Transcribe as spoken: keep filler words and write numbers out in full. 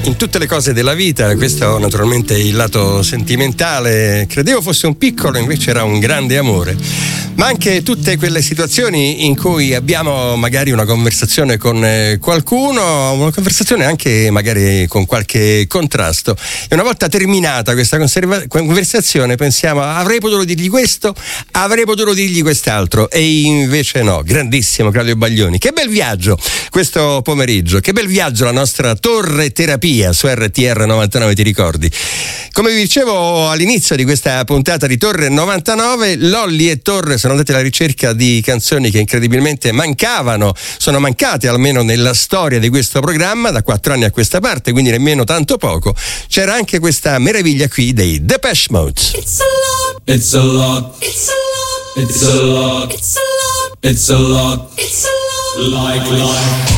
in tutte le cose della vita, questo naturalmente è il lato sentimentale. Credevo fosse un piccolo, invece era un grande amore. Ma anche tutte quelle situazioni in cui abbiamo magari una conversazione con qualcuno, una conversazione anche magari con qualche contrasto, e una volta terminata questa conserva- conversazione pensiamo: avrei potuto dirgli questo, avrei potuto dirgli quest'altro, e invece no. Grandissimo Claudio Baglioni, che bel viaggio questo pomeriggio, che bel viaggio la nostra torre terapia su R T R novantanove, ti ricordi? Come vi dicevo all'inizio di questa puntata di Torre novantanove, Lolli e Torre sono andati alla ricerca di canzoni che incredibilmente mancavano, sono mancate almeno nella storia di questo programma da quattro anni a questa parte, quindi nemmeno tanto poco. C'era anche questa meraviglia qui dei Depeche Mode. It's a lot. It's a lot. It's a lot. It's a lot. It's a lot. It's a lot. It's a lot. Like life.